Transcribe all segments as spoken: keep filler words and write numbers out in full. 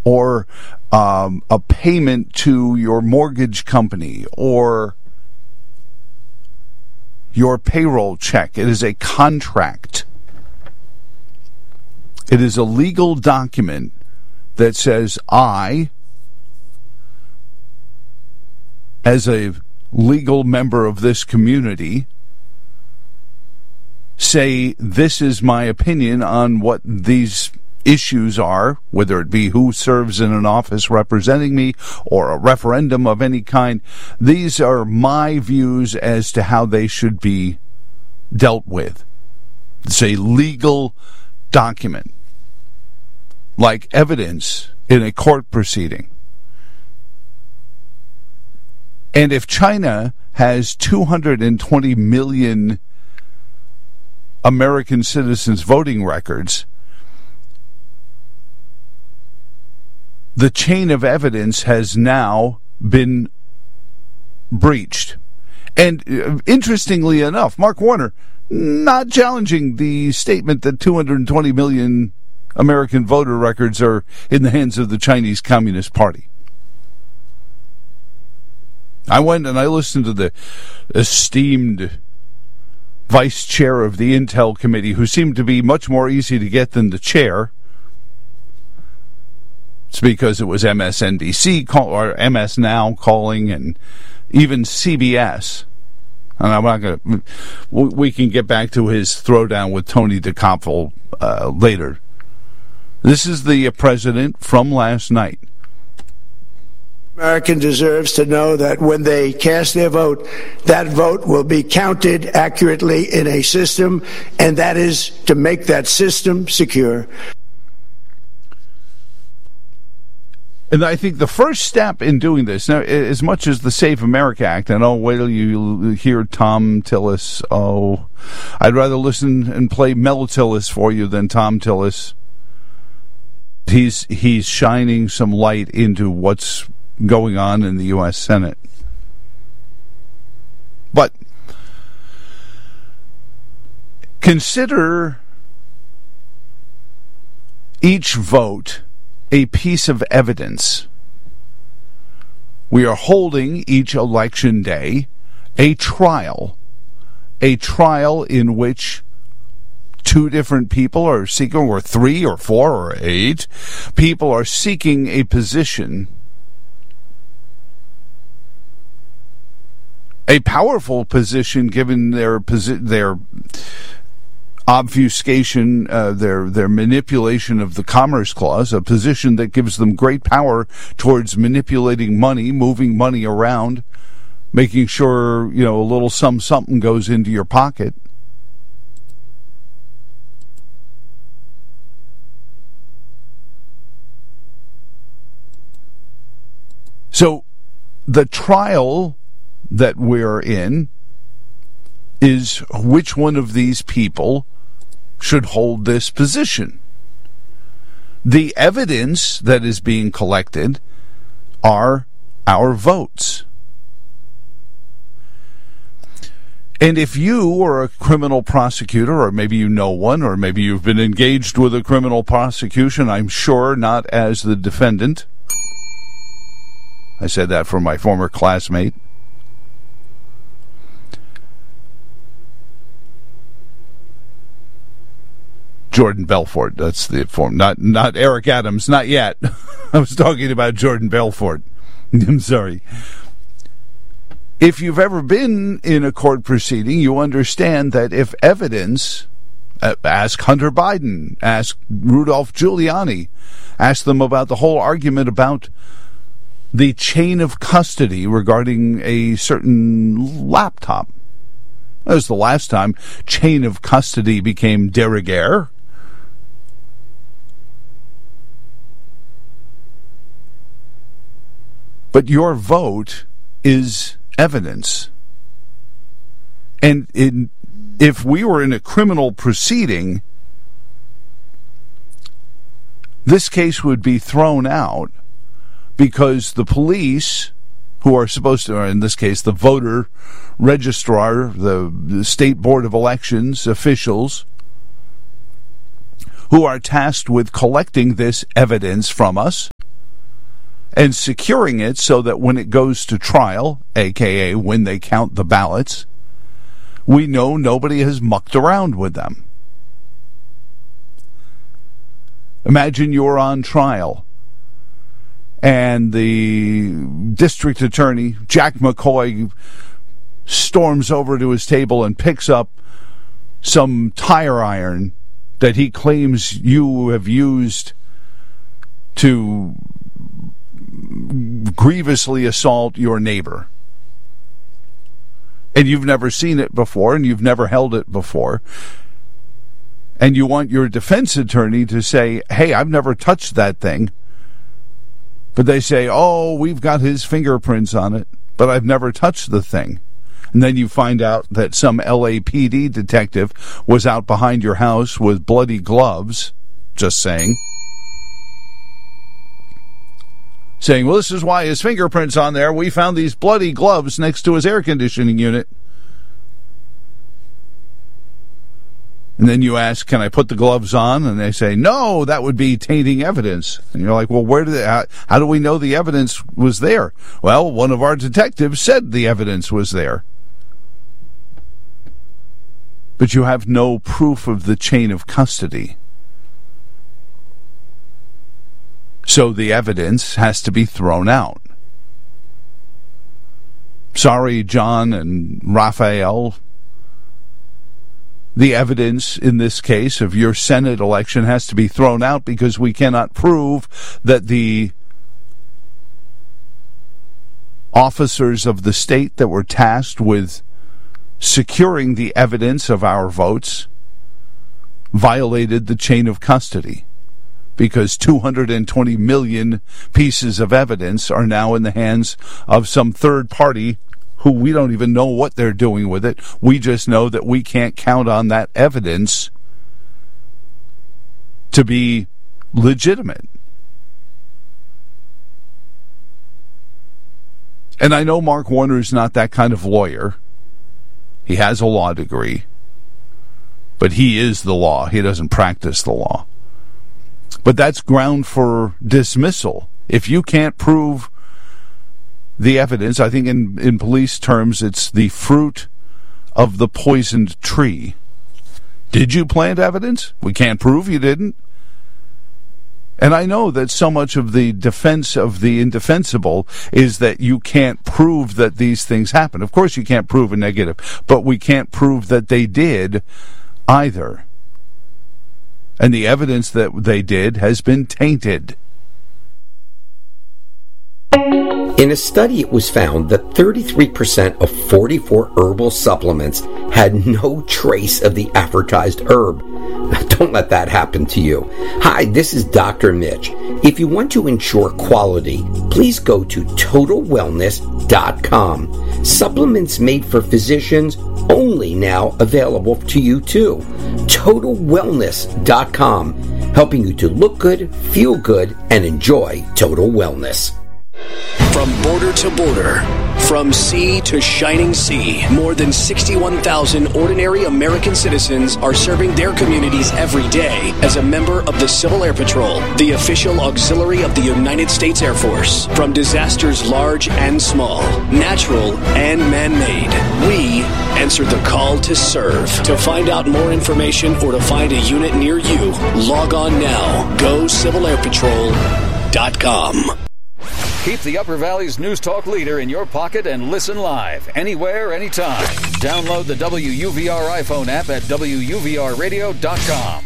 or um, a payment to your mortgage company, or your payroll check. It is a contract. It is a legal document that says, I, as a legal member of this community, say this is my opinion on what these issues are, whether it be who serves in an office representing me or a referendum of any kind. These are my views as to how they should be dealt with. It's a legal document, like evidence in a court proceeding. And if China has two hundred twenty million American citizens' voting records, the chain of evidence has now been breached. And uh, interestingly enough, Mark Warner not challenging the statement that two hundred twenty million American voter records are in the hands of the Chinese Communist Party. I went and I listened to the esteemed vice chair of the Intel Committee, who seemed to be much more easy to get than the chair. It's because it was M S N B C call, or M S Now calling, and even C B S. And I'm not going to. We can get back to his throwdown with Tony DeCoppel uh, later. This is the president from last night. American deserves to know that when they cast their vote, that vote will be counted accurately in a system, and that is to make that system secure. And I think the first step in doing this, now, as much as the Save America Act, and oh, wait till you hear Tom Tillis. Oh, I'd rather listen and play Mel Tillis for you than Tom Tillis. He's he's shining some light into what's going on in the U S Senate. But consider each vote a piece of evidence. We are holding each election day a trial, a trial in which two different people are seeking, or three or four or eight people are seeking a position, a powerful position given their posi- their obfuscation, uh, their their manipulation of the Commerce Clause, a position that gives them great power towards manipulating money, moving money around, making sure, you know, a little some something goes into your pocket. So the trial that we're in is which one of these people should hold this position. The evidence that is being collected are our votes. And if you are a criminal prosecutor, or maybe you know one, or maybe you've been engaged with a criminal prosecution, I'm sure not as the defendant. I said that for my former classmate. Jordan Belfort, that's the form. Not not Eric Adams, not yet. I was talking about Jordan Belfort. I'm sorry. If you've ever been in a court proceeding, you understand that if evidence, uh, ask Hunter Biden, ask Rudolph Giuliani, ask them about the whole argument about the chain of custody regarding a certain laptop. That was the last time chain of custody became de rigueur. But your vote is evidence. And in, if we were in a criminal proceeding, this case would be thrown out because the police, who are supposed to, or in this case, the voter registrar, the, the State Board of Elections officials, who are tasked with collecting this evidence from us, and securing it so that when it goes to trial, aka when they count the ballots, we know nobody has mucked around with them. Imagine you're on trial and the district attorney, Jack McCoy, storms over to his table and picks up some tire iron that he claims you have used to grievously assault your neighbor. And you've never seen it before, and you've never held it before. And you want your defense attorney to say, hey, I've never touched that thing. But they say, oh, we've got his fingerprints on it, but I've never touched the thing. And then you find out that some L A P D detective was out behind your house with bloody gloves, just saying. Saying, well, this is why his fingerprint's on there. We found these bloody gloves next to his air conditioning unit. And then you ask, can I put the gloves on? And they say, no, that would be tainting evidence. And you're like, well, where did it, how, how do we know the evidence was there? Well, one of our detectives said the evidence was there. But you have no proof of the chain of custody. So the evidence has to be thrown out. Sorry, John and Raphael. The evidence in this case of your Senate election has to be thrown out because we cannot prove that the officers of the state that were tasked with securing the evidence of our votes violated the chain of custody. Because two hundred twenty million pieces of evidence are now in the hands of some third party who we don't even know what they're doing with it. We just know that we can't count on that evidence to be legitimate. And I know Mark Warner's not that kind of lawyer. He has a law degree. But he is the law. He doesn't practice the law. But that's ground for dismissal. If you can't prove the evidence, I think in, in police terms, it's the fruit of the poisoned tree. Did you plant evidence? We can't prove you didn't. And I know that so much of the defense of the indefensible is that you can't prove that these things happen. Of course you can't prove a negative, but we can't prove that they did either. And the evidence that they did has been tainted. In a study, it was found that thirty-three percent of forty-four herbal supplements had no trace of the advertised herb. Don't let that happen to you. Hi, this is Doctor Mitch. If you want to ensure quality, please go to total wellness dot com. Supplements made for physicians only now available to you too. total wellness dot com, helping you to look good, feel good, and enjoy total wellness. From border to border, from sea to shining sea, more than sixty-one thousand ordinary American citizens are serving their communities every day as a member of the Civil Air Patrol, the official auxiliary of the United States Air Force. From disasters large and small, natural and man-made, we answer the call to serve. To find out more information or to find a unit near you, log on now. go civil air patrol dot com. Keep the Upper Valley's News Talk leader in your pocket and listen live, anywhere, anytime. Download the W U V R iPhone app at W U V R radio dot com.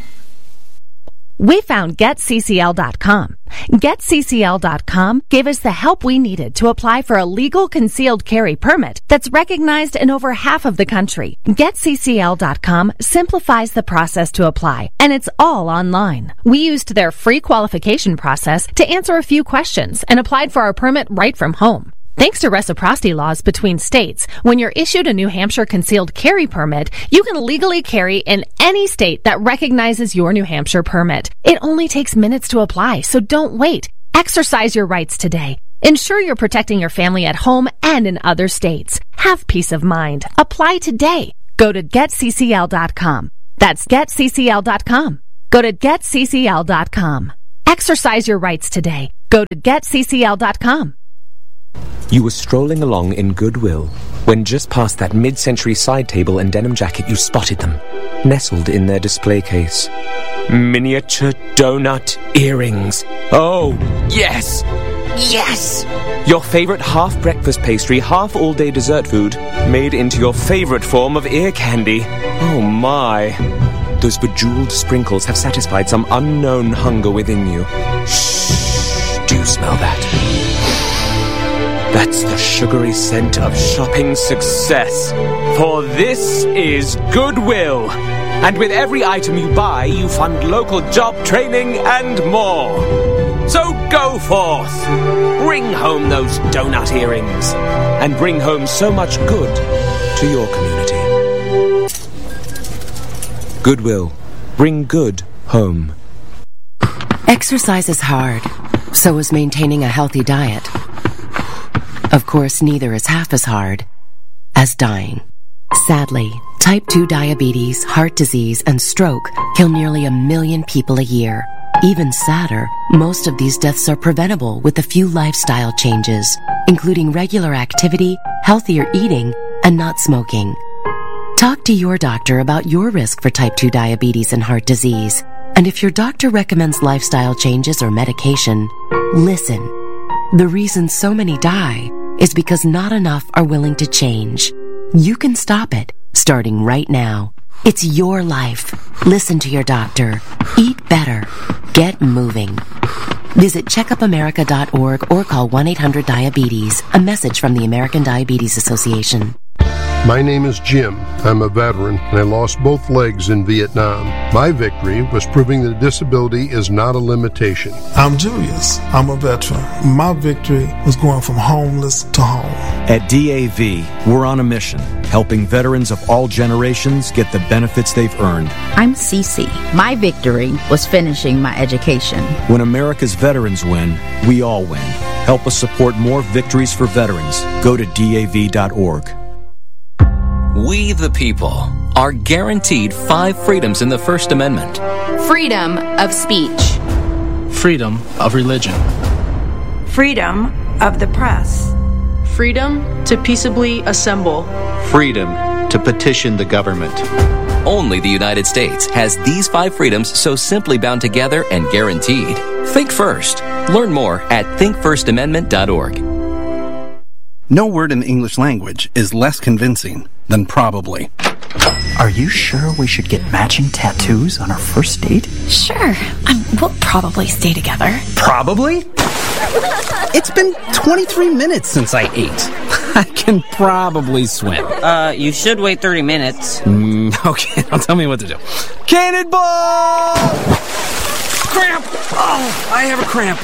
We found Get C C L dot com. Get C C L dot com gave us the help we needed to apply for a legal concealed carry permit that's recognized in over half of the country. Get C C L dot com simplifies the process to apply, and it's all online. We used their free qualification process to answer a few questions and applied for our permit right from home. Thanks to reciprocity laws between states, when you're issued a New Hampshire concealed carry permit, you can legally carry in any state that recognizes your New Hampshire permit. It only takes minutes to apply, so don't wait. Exercise your rights today. Ensure you're protecting your family at home and in other states. Have peace of mind. Apply today. Go to Get C C L dot com. That's Get C C L dot com. Go to Get C C L dot com. Exercise your rights today. Go to get c c l dot com. You were strolling along in Goodwill when just past that mid-century side table and denim jacket you spotted them, nestled in their display case. Miniature donut earrings. Oh, yes! Yes! Your favorite half-breakfast pastry, half-all-day dessert food, made into your favorite form of ear candy. Oh my. Those bejeweled sprinkles have satisfied some unknown hunger within you. Shh, do you smell that? That's the sugary scent of shopping success. For this is Goodwill. And with every item you buy, you fund local job training and more. So go forth. Bring home those donut earrings. And bring home so much good to your community. Goodwill. Bring good home. Exercise is hard. So is maintaining a healthy diet. Of course, neither is half as hard as dying. Sadly, type two diabetes, heart disease, and stroke kill nearly a million people a year. Even sadder, most of these deaths are preventable with a few lifestyle changes, including regular activity, healthier eating, and not smoking. Talk to your doctor about your risk for type two diabetes and heart disease. And if your doctor recommends lifestyle changes or medication, listen. The reason so many die is because not enough are willing to change. You can stop it, starting right now. It's your life. Listen to your doctor. Eat better. Get moving. Visit checkup america dot org or call one eight hundred diabetes. A message from the American Diabetes Association. My name is Jim. I'm a veteran, and I lost both legs in Vietnam. My victory was proving that disability is not a limitation. I'm Julius. I'm a veteran. My victory was going from homeless to home. At D A V, we're on a mission, helping veterans of all generations get the benefits they've earned. I'm Cece. My victory was finishing my education. When America's veterans win, we all win. Help us support more victories for veterans. Go to D A V dot org. We, the people, are guaranteed five freedoms in the First Amendment. Freedom of speech. Freedom of religion. Freedom of the press. Freedom to peaceably assemble. Freedom to petition the government. Only the United States has these five freedoms so simply bound together and guaranteed. Think first. Learn more at think first amendment dot org. No word in the English language is less convincing than probably. Are you sure we should get matching tattoos on our first date? Sure. Um, we'll probably stay together. Probably? It's been twenty-three minutes since I ate. I can probably swim. Uh, you should wait thirty minutes. Mm, okay, now tell me what to do. Cannonball! Cramp! Oh, I have a cramp.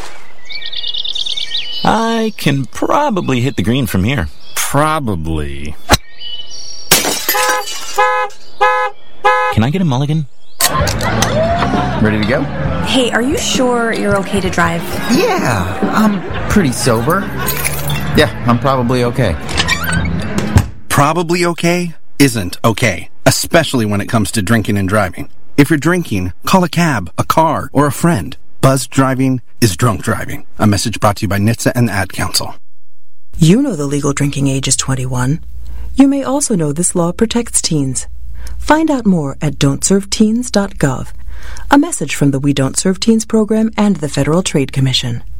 I can probably hit the green from here. Probably. Can I get a mulligan? Ready to go? Hey, are you sure you're okay to drive? Yeah, I'm pretty sober. Yeah, I'm probably okay. Probably okay isn't okay, especially when it comes to drinking and driving. If you're drinking, call a cab, a car, or a friend. Buzzed driving is drunk driving. A message brought to you by N H T S A and the Ad Council. You know the legal drinking age is twenty-one. You may also know this law protects teens. Find out more at don't serve teens dot gov. A message from the We Don't Serve Teens program and the Federal Trade Commission.